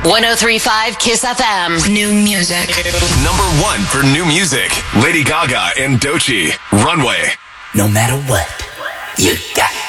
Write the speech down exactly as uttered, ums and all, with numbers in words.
one oh three point five Kiss F M. New music. Number one for new music. Lady Gaga and Doechii, Runway. No matter what, you got